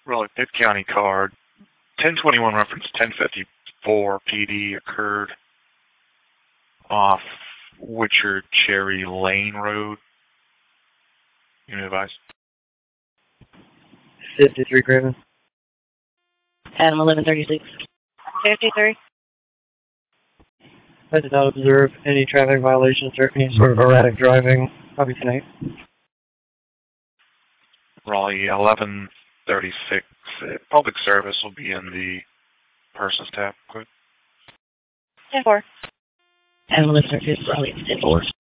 Raleigh Pitt County card. 1021 reference 1054 PD occurred off Witcher Cherry Lane Road. Unit advice. 53 Craven. Adam 1136. 53. I did not observe any traffic violations or any sort of erratic driving. Copy tonight. Raleigh 1136. Public service will be in the persons tab. Quick. 10-4. Adam 1136. Raleigh 10-4.